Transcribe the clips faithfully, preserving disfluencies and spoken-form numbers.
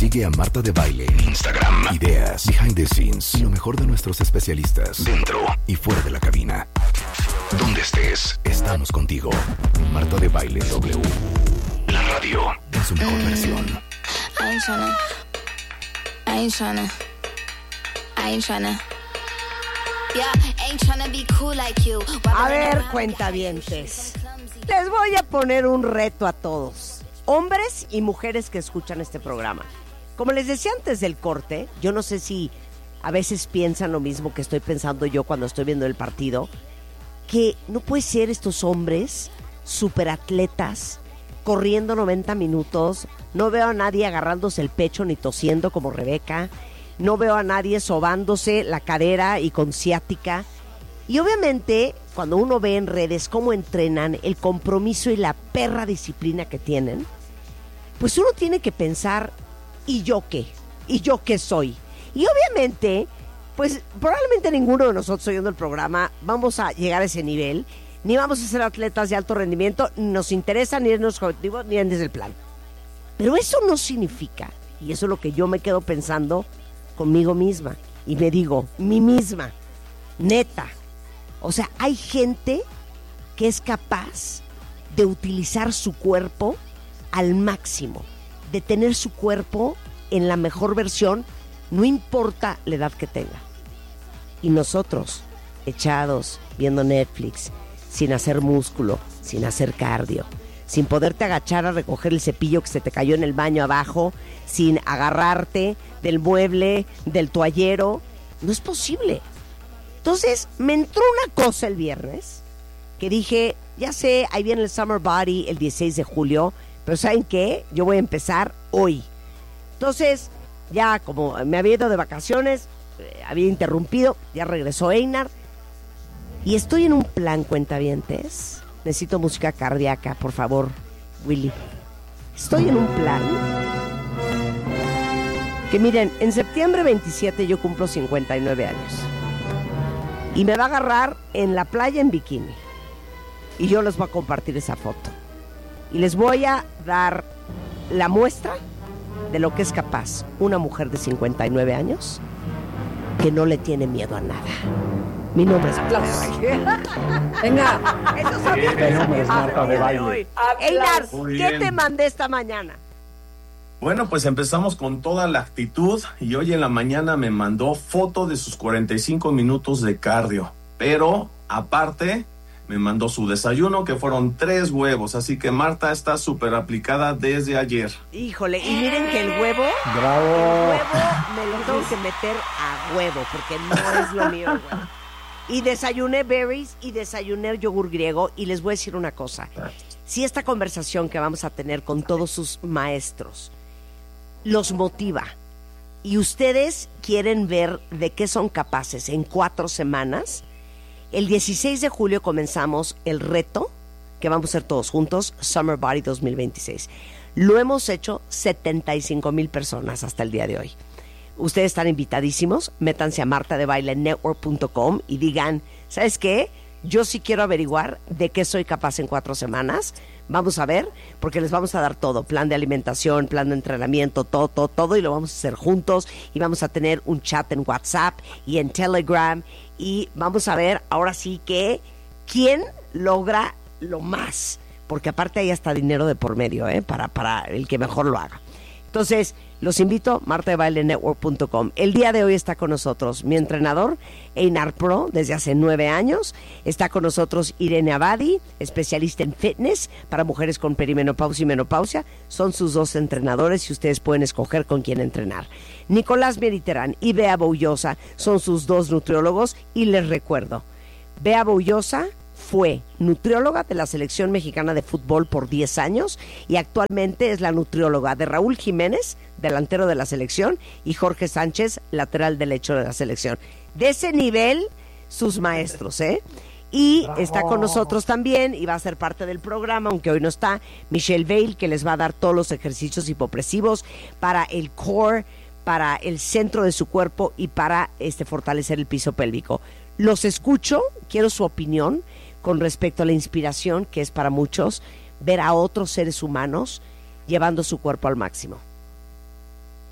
Sigue a Marta de Baile en Instagram. Ideas, behind the scenes y lo mejor de nuestros especialistas dentro y fuera de la cabina. Donde estés, estamos contigo. Marta de Baile W. La radio en su mejor mm. versión. I ain't tryna, I ain't tryna, I ain't tryna. Yeah, ain't tryna be cool like you. A ver, cuentavientes, les voy a poner un reto a todos, hombres y mujeres que escuchan este programa. Como les decía antes del corte, yo no sé si a veces piensan lo mismo que estoy pensando yo cuando estoy viendo el partido, que no puede ser estos hombres superatletas corriendo noventa minutos. No veo a nadie agarrándose el pecho ni tosiendo como Rebeca. No veo a nadie sobándose la cadera y con ciática. Y obviamente, cuando uno ve en redes cómo entrenan, el compromiso y la perra disciplina que tienen, pues uno tiene que pensar, ¿y yo qué? ¿Y yo qué soy? Y obviamente, pues probablemente ninguno de nosotros oyendo el programa vamos a llegar a ese nivel, ni vamos a ser atletas de alto rendimiento, ni nos interesa, ni es nuestro objetivo, ni es el plan. Pero eso no significa, y eso es lo que yo me quedo pensando conmigo misma, y me digo, mí misma, neta, o sea, hay gente que es capaz de utilizar su cuerpo al máximo, de tener su cuerpo en la mejor versión, no importa la edad que tenga. Y nosotros, echados, viendo Netflix, sin hacer músculo, sin hacer cardio, sin poderte agachar a recoger el cepillo que se te cayó en el baño abajo, sin agarrarte del mueble, del toallero, no es posible. Entonces, me entró una cosa el viernes, que dije, ya sé, ahí viene el Summer Body el dieciséis de julio, pero ¿saben qué? Yo voy a empezar hoy. Entonces, ya como me había ido de vacaciones, eh, había interrumpido, ya regresó Einar, y estoy en un plan, cuentavientes. Necesito música cardíaca, por favor, Willy. Estoy en un plan que, miren, en septiembre veintisiete yo cumplo cincuenta y nueve años. Y me va a agarrar en la playa en bikini. Y yo les voy a compartir esa foto. Y les voy a dar la muestra de lo que es capaz una mujer de cincuenta y nueve años que no le tiene miedo a nada. Mi nombre es Marta. Venga. Esos son mis Mi nombre es Marta de Baile. Einar, ¿qué te mandé esta mañana? Bueno, pues empezamos con toda la actitud y hoy en la mañana me mandó foto de sus cuarenta y cinco minutos de cardio. Pero, aparte, me mandó su desayuno, que fueron tres huevos. Así que Marta está súper aplicada desde ayer. Híjole, y miren que el huevo, ¡bravo! el huevo me lo tengo que meter a huevo, porque no es lo mío el huevo. Y desayuné berries y desayuné yogur griego. Y les voy a decir una cosa. Si esta conversación que vamos a tener con todos sus maestros los motiva y ustedes quieren ver de qué son capaces en cuatro semanas, el dieciséis de julio comenzamos el reto que vamos a hacer todos juntos, Summer Body dos mil veintiséis. Lo hemos hecho setenta y cinco mil personas hasta el día de hoy. Ustedes están invitadísimos. Métanse a marta de baile network punto com y digan, ¿sabes qué? Yo sí quiero averiguar de qué soy capaz en cuatro semanas. Vamos a ver, porque les vamos a dar todo, plan de alimentación, plan de entrenamiento, todo, todo, todo, y lo vamos a hacer juntos, y vamos a tener un chat en WhatsApp y en Telegram, y vamos a ver ahora sí que quién logra lo más, porque aparte hay hasta dinero de por medio, ¿eh? para, para el que mejor lo haga. Entonces, los invito, marta de baile network punto com. El día de hoy está con nosotros mi entrenador, Einar Pro, desde hace nueve años. Está con nosotros Irene Abadi, especialista en fitness para mujeres con perimenopausia y menopausia. Son sus dos entrenadores y ustedes pueden escoger con quién entrenar. Nicolás Mediterán y Bea Boullosa son sus dos nutriólogos. Y les recuerdo, Bea Boullosa fue nutrióloga de la Selección Mexicana de Fútbol por diez años y actualmente es la nutrióloga de Raúl Jiménez, delantero de la selección, y Jorge Sánchez, lateral derecho de la selección. De ese nivel, sus maestros, ¿eh? Y ¡bravo! Está con nosotros también, y va a ser parte del programa, aunque hoy no está, Michelle Veil, que les va a dar todos los ejercicios hipopresivos para el core, para el centro de su cuerpo y para este fortalecer el piso pélvico. Los escucho, quiero su opinión con respecto a la inspiración que es para muchos ver a otros seres humanos llevando su cuerpo al máximo.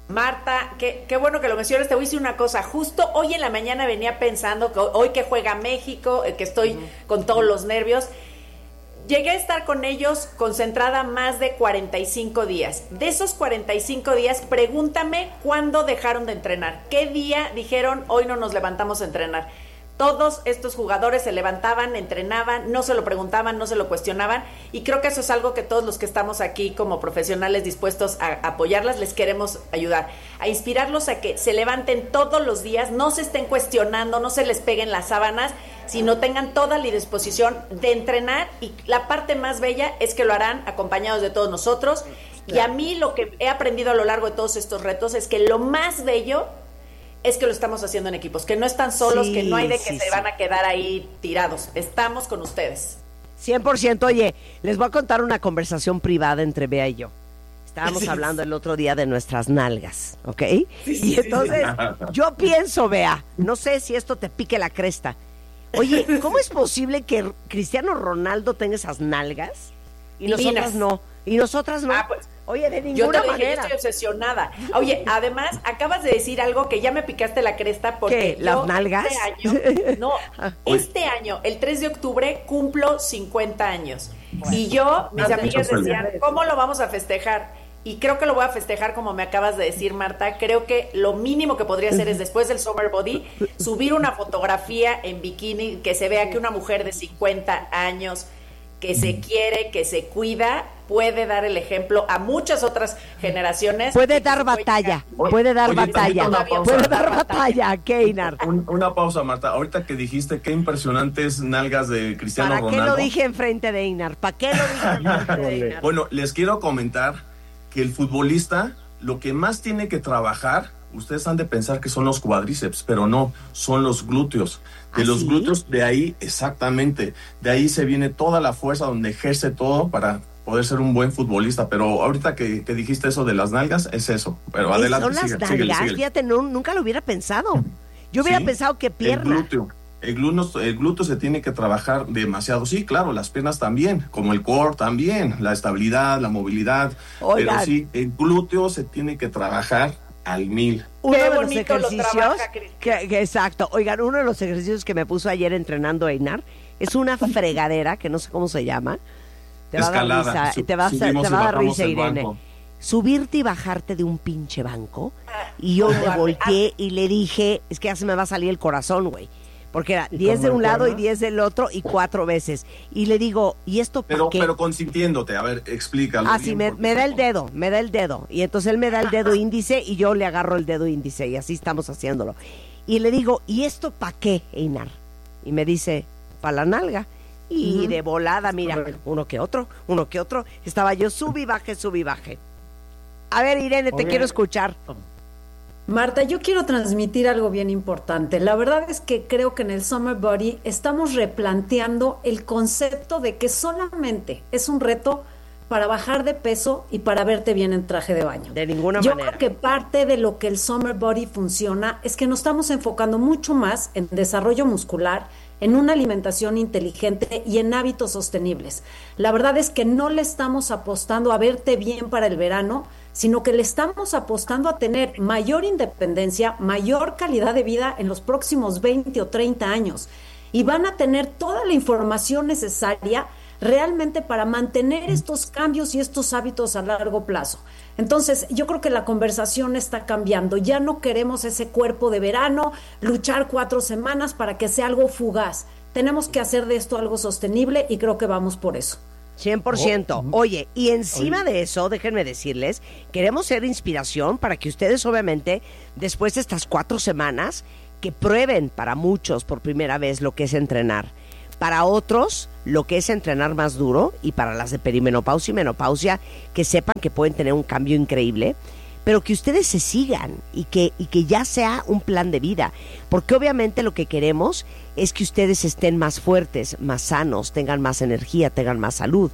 Marta, qué, qué bueno que lo mencionas. Te voy a decir una cosa. Justo hoy en la mañana venía pensando que hoy que juega México, que estoy uh-huh. con todos los nervios, llegué a estar con ellos concentrada más de cuarenta y cinco días. De esos cuarenta y cinco días, pregúntame cuándo dejaron de entrenar. ¿Qué día dijeron hoy no nos levantamos a entrenar? Todos estos jugadores se levantaban, entrenaban, no se lo preguntaban, no se lo cuestionaban, y creo que eso es algo que todos los que estamos aquí como profesionales dispuestos a apoyarlas, les queremos ayudar, a inspirarlos a que se levanten todos los días, no se estén cuestionando, no se les peguen las sábanas, sino tengan toda la disposición de entrenar, y la parte más bella es que lo harán acompañados de todos nosotros. Y a mí lo que he aprendido a lo largo de todos estos retos es que lo más bello es que lo estamos haciendo en equipos, que no están solos, sí, que no hay de que sí, se sí. van a quedar ahí tirados. Estamos con ustedes. cien por ciento. Oye, les voy a contar una conversación privada entre Bea y yo. Estábamos sí, hablando sí. el otro día de nuestras nalgas, ¿ok? Sí, sí, y entonces, sí. yo pienso, Bea, no sé si esto te pique la cresta. Oye, ¿cómo es posible que Cristiano Ronaldo tenga esas nalgas y nosotras no? Y nosotras no. Ah, pues, Oye, de ninguna yo te dije, manera. Yo estoy obsesionada. Oye, además, acabas de decir algo que ya me picaste la cresta porque ¿qué? ¿Las yo nalgas? Este año, no, este año, el tres de octubre, cumplo cincuenta años. Bueno, y yo, mis amigas decían, ¿cómo lo vamos a festejar? Y creo que lo voy a festejar como me acabas de decir, Marta. Creo que lo mínimo que podría hacer es, después del Summer Body, subir una fotografía en bikini que se vea que una mujer de cincuenta años que se quiere, que se cuida, puede dar el ejemplo a muchas otras generaciones. Puede dar batalla, puede, puede dar Oye, batalla, puede dar batalla, Keinar. Un, una pausa, Marta. Ahorita que dijiste qué impresionantes nalgas de Cristiano ¿Para Ronaldo. ¿Para qué lo dije enfrente de Einar? ¿Para qué lo dije enfrente de Einar? Bueno, les quiero comentar que el futbolista lo que más tiene que trabajar, ustedes han de pensar que son los cuádriceps, pero no, son los glúteos. De ¿Ah, los sí? glúteos, de ahí, exactamente, de ahí se viene toda la fuerza donde ejerce todo para poder ser un buen futbolista. Pero ahorita que, que dijiste eso de las nalgas, es eso. Pero adelante, son las sigue, nalgas, síguele, síguele. Fíjate, no, nunca lo hubiera pensado. Yo hubiera ¿Sí? pensado que pierna. El glúteo. El glúteo, el glúteo se tiene que trabajar demasiado. Sí, claro, las piernas también, como el core también, la estabilidad, la movilidad. Oigan. Pero sí, el glúteo se tiene que trabajar al mil. Uno Qué de los ejercicios trabaja, que, que, exacto, oigan, uno de los ejercicios que me puso ayer entrenando Einar es una fregadera que no sé cómo se llama. Te Escalada. va a dar risa, te va, a, te va a dar risa, Irene. Banco. Subirte y bajarte de un pinche banco. Y yo me volteé y le dije, es que ya se me va a salir el corazón, güey. Porque era diez de un lado y diez del otro y cuatro veces. Y le digo, ¿y esto para pero, qué? Pero consintiéndote, a ver, explícalo. Ah, sí, me, me da el dedo, me da el dedo. Y entonces él me da el dedo índice y yo le agarro el dedo índice y así estamos haciéndolo. Y le digo, ¿y esto para qué, Einar? Y me dice, para la nalga. Y uh-huh. de volada, mira, uno que otro, uno que otro. Estaba yo, sub y baje, sub y baje. A ver, Irene, te Oye. quiero escuchar. Marta, yo quiero transmitir algo bien importante. La verdad es que creo que en el Summer Body estamos replanteando el concepto de que solamente es un reto para bajar de peso y para verte bien en traje de baño. De ninguna yo manera. Yo creo que parte de lo que el Summer Body funciona es que nos estamos enfocando mucho más en desarrollo muscular, en una alimentación inteligente y en hábitos sostenibles. La verdad es que no le estamos apostando a verte bien para el verano, sino que le estamos apostando a tener mayor independencia, mayor calidad de vida en los próximos veinte o treinta años. Y van a tener toda la información necesaria realmente para mantener estos cambios y estos hábitos a largo plazo. Entonces, yo creo que la conversación está cambiando. Ya no queremos ese cuerpo de verano, luchar cuatro semanas para que sea algo fugaz. Tenemos que hacer de esto algo sostenible y creo que vamos por eso. cien por ciento. Oye, y encima Oye. de eso, déjenme decirles, queremos ser inspiración para que ustedes, obviamente, después de estas cuatro semanas, que prueben para muchos por primera vez lo que es entrenar. Para otros, lo que es entrenar más duro, y para las de perimenopausia y menopausia, que sepan que pueden tener un cambio increíble, pero que ustedes se sigan y que, y que ya sea un plan de vida, porque obviamente lo que queremos es que ustedes estén más fuertes, más sanos, tengan más energía, tengan más salud.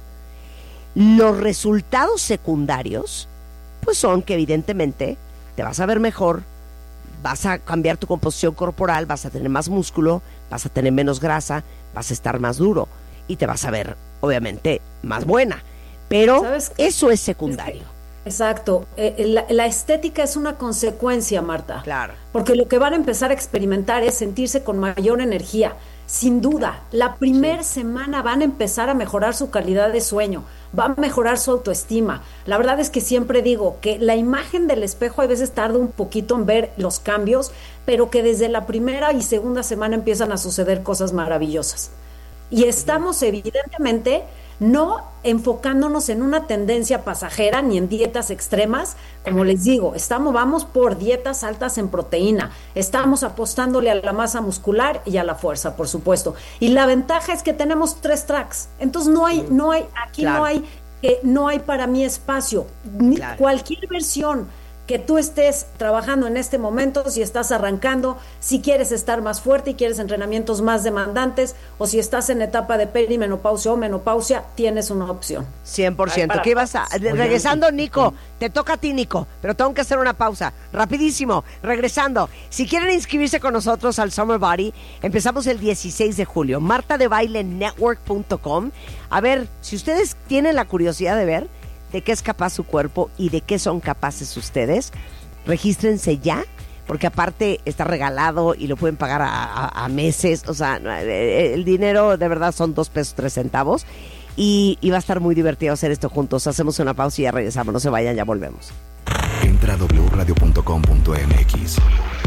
Los resultados secundarios, pues son que evidentemente te vas a ver mejor, vas a cambiar tu composición corporal, vas a tener más músculo, vas a tener menos grasa, vas a estar más duro y te vas a ver, obviamente, más buena. Pero eso es secundario. Es Exacto. Eh, la, la estética es una consecuencia, Marta. Claro. Porque lo que van a empezar a experimentar es sentirse con mayor energía. Sin duda, la primera sí. semana van a empezar a mejorar su calidad de sueño, va a mejorar su autoestima. La verdad es que siempre digo que la imagen del espejo a veces tarda un poquito en ver los cambios, pero que desde la primera y segunda semana empiezan a suceder cosas maravillosas. Y estamos evidentemente no enfocándonos en una tendencia pasajera ni en dietas extremas, como les digo, estamos, vamos por dietas altas en proteína, estamos apostándole a la masa muscular y a la fuerza, por supuesto. Y la ventaja es que tenemos tres tracks, entonces no hay, no hay, aquí claro. no hay, eh, no hay para mí espacio, ni claro. cualquier versión que tú estés trabajando en este momento, si estás arrancando, si quieres estar más fuerte y quieres entrenamientos más demandantes, o si estás en etapa de perimenopausia o menopausia, tienes una opción. cien por ciento. ¿Qué ibas a...? Oye, regresando, Nico, te toca a ti, Nico, pero tengo que hacer una pausa. Rapidísimo, regresando. Si quieren inscribirse con nosotros al Summer Body, empezamos el dieciséis de julio. marta de baile network punto com. A ver, si ustedes tienen la curiosidad de ver de qué es capaz su cuerpo y de qué son capaces ustedes, regístrense ya, porque aparte está regalado y lo pueden pagar a, a, a meses, o sea, el dinero de verdad son dos pesos tres centavos y, y va a estar muy divertido hacer esto juntos. Hacemos una pausa y ya regresamos, no se vayan, ya volvemos. Entra a doble u radio punto com punto m x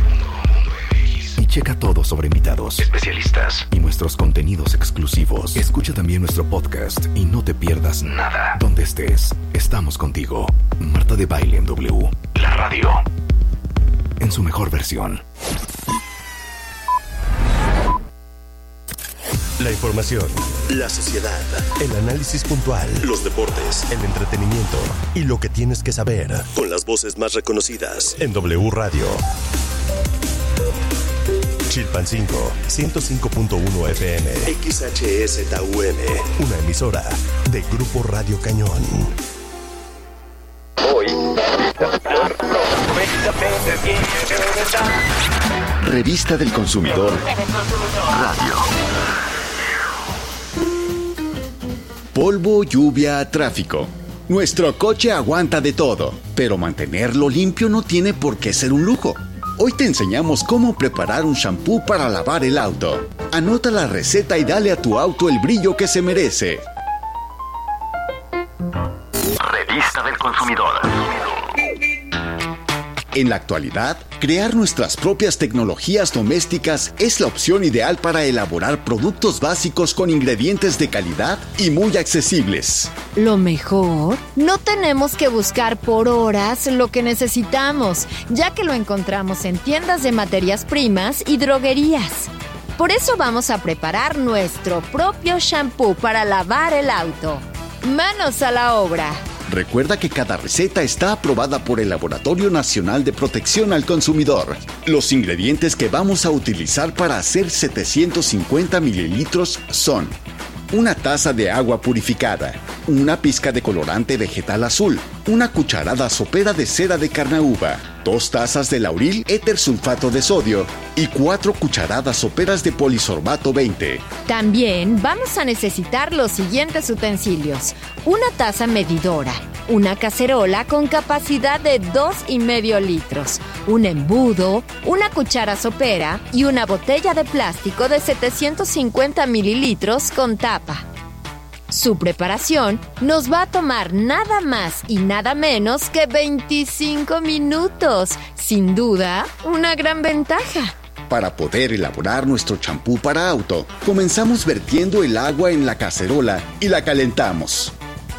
y checa todo sobre invitados, especialistas y nuestros contenidos exclusivos. Escucha también nuestro podcast y no te pierdas nada. Donde estés, estamos contigo. Marta de Baile en W, la radio, en su mejor versión. La información, la sociedad, el análisis puntual, los deportes, el entretenimiento y lo que tienes que saber con las voces más reconocidas en W Radio. Chilpancingo, ciento cinco punto uno F M, X H S T U M, una emisora de Grupo Radio Cañón. Hoy, Revista del Consumidor Radio. Polvo, lluvia, tráfico. Nuestro coche aguanta de todo, pero mantenerlo limpio no tiene por qué ser un lujo. Hoy te enseñamos cómo preparar un shampoo para lavar el auto. Anota la receta y dale a tu auto el brillo que se merece. Revista del Consumidor. En la actualidad, crear nuestras propias tecnologías domésticas es la opción ideal para elaborar productos básicos con ingredientes de calidad y muy accesibles. Lo mejor, no tenemos que buscar por horas lo que necesitamos, ya que lo encontramos en tiendas de materias primas y droguerías. Por eso vamos a preparar nuestro propio shampoo para lavar el auto. ¡Manos a la obra! Recuerda que cada receta está aprobada por el Laboratorio Nacional de Protección al Consumidor. Los ingredientes que vamos a utilizar para hacer setecientos cincuenta mililitros son: una taza de agua purificada, una pizca de colorante vegetal azul, una cucharada sopera de cera de carnauba, dos tazas de lauril éter sulfato de sodio y cuatro cucharadas soperas de polisorbato veinte. También vamos a necesitar los siguientes utensilios: una taza medidora, una cacerola con capacidad de dos y medio litros, un embudo, una cuchara sopera y una botella de plástico de setecientos cincuenta mililitros con tapa. Su preparación nos va a tomar nada más y nada menos que veinticinco minutos. Sin duda, una gran ventaja. Para poder elaborar nuestro champú para auto, comenzamos vertiendo el agua en la cacerola y la calentamos.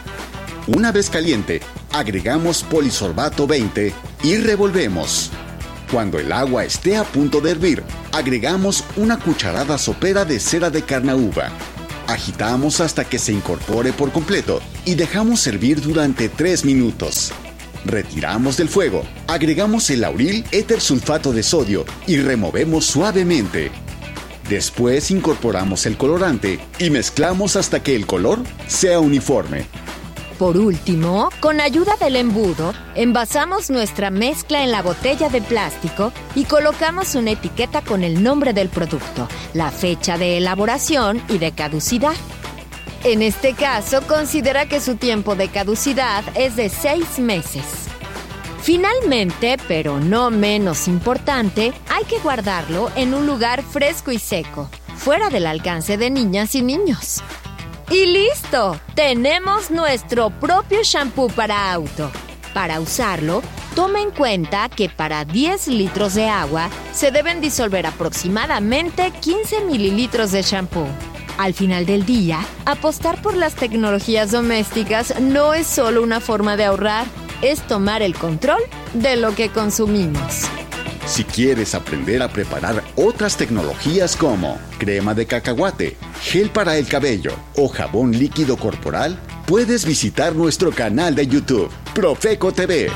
Una vez caliente, agregamos polisorbato veinte y revolvemos. Cuando el agua esté a punto de hervir, agregamos una cucharada sopera de cera de carnauba. Agitamos hasta que se incorpore por completo y dejamos hervir durante tres minutos. Retiramos del fuego, agregamos el lauril éter sulfato de sodio y removemos suavemente. Después incorporamos el colorante y mezclamos hasta que el color sea uniforme. Por último, con ayuda del embudo, envasamos nuestra mezcla en la botella de plástico y colocamos una etiqueta con el nombre del producto, la fecha de elaboración y de caducidad. En este caso, considera que su tiempo de caducidad es de seis meses. Finalmente, pero no menos importante, hay que guardarlo en un lugar fresco y seco, fuera del alcance de niñas y niños. ¡Y listo! Tenemos nuestro propio shampoo para auto. Para usarlo, toma en cuenta que para diez litros de agua se deben disolver aproximadamente quince mililitros de shampoo. Al final del día, apostar por las tecnologías domésticas no es solo una forma de ahorrar, es tomar el control de lo que consumimos. Si quieres aprender a preparar otras tecnologías como crema de cacahuate, gel para el cabello o jabón líquido corporal, puedes visitar nuestro canal de YouTube, Profeco T V.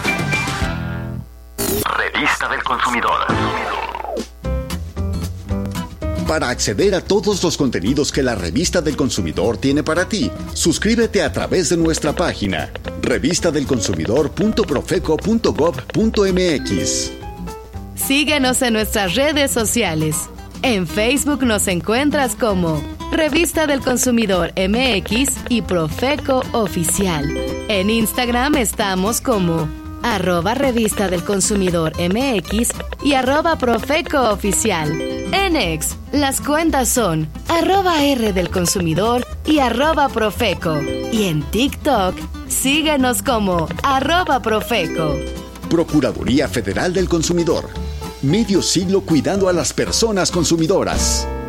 Revista del Consumidor. Para acceder a todos los contenidos que la Revista del Consumidor tiene para ti, suscríbete a través de nuestra página revista del consumidor punto profeco punto gob punto mx. Síguenos en nuestras redes sociales. En Facebook nos encuentras como Revista del Consumidor M X y Profeco Oficial. En Instagram estamos como arroba Revista del Consumidor M X y arroba Profeco Oficial. En X, las cuentas son arroba R del Consumidor y arroba Profeco. Y en TikTok, síguenos como arroba Profeco. Procuraduría Federal del Consumidor. Medio siglo cuidando a las personas consumidoras.